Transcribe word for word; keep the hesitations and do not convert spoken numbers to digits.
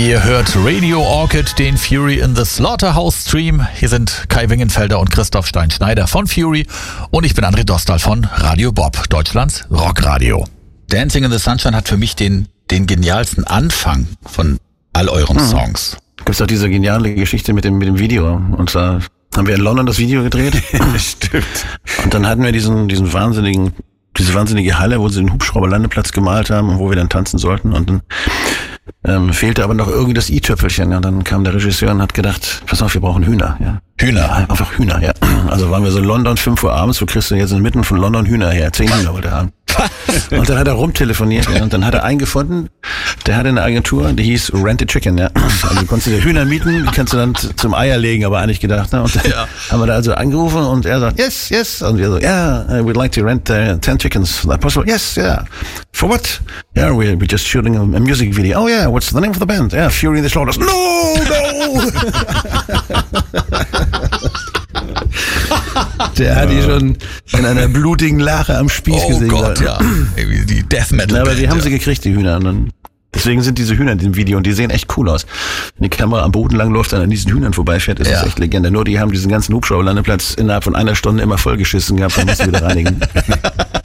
Ihr hört Radio Orchid, den Fury in the Slaughterhouse Stream. Hier sind Kai Wingenfelder und Christoph Stein-Schneider von Fury und ich bin André Dostal von Radio Bob, Deutschlands Rockradio. Dancing in the Sunshine hat für mich den, den genialsten Anfang von all euren hm. Songs. Gibt es auch diese geniale Geschichte mit dem, mit dem Video. Und zwar haben wir in London das Video gedreht. Stimmt. Und dann hatten wir diesen, diesen wahnsinnigen, diese wahnsinnige Halle, wo sie den Hubschrauberlandeplatz gemalt haben und wo wir dann tanzen sollten. Und dann ähm, fehlte aber noch irgendwie das i-Tüpfelchen. Und dann kam der Regisseur und hat gedacht, pass auf, wir brauchen Hühner. Ja. Hühner? Ja, einfach Hühner, ja. Also waren wir so in London, fünf Uhr abends, wo kriegst du jetzt inmitten von London Hühner her? Zehn Hühner wollte er haben. Und dann hat er rumtelefoniert, ja, und dann hat er einen gefunden, der hatte eine Agentur, die hieß Rent a Chicken, ja. Also du konntest dir Hühner mieten, die kannst du dann t- zum Eier legen, aber eigentlich gedacht, ne? Und dann ja. haben wir da also angerufen und er sagt, yes, yes. Und wir so, yeah, we'd like to rent uh, ten chickens. Is that possible? Yes, yeah. For what? Yeah, we're, we're just shooting a, a music video. Oh yeah, what's the name of the band? Yeah, Fury in the Slaughterhouse. No, no! Der hat die schon in einer blutigen Lache am Spieß oh gesehen. Oh Gott, ja. Die Death Metal. Ja, aber die haben ja. sie gekriegt, die Hühner. Und dann, deswegen sind diese Hühner in dem Video und die sehen echt cool aus. Wenn die Kamera am Boden lang läuft, dann an diesen Hühnern vorbeifährt, ist ja. das echt Legende. Nur die haben diesen ganzen Hubschrauberlandeplatz innerhalb von einer Stunde immer vollgeschissen gehabt, dann mussten wir wieder reinigen.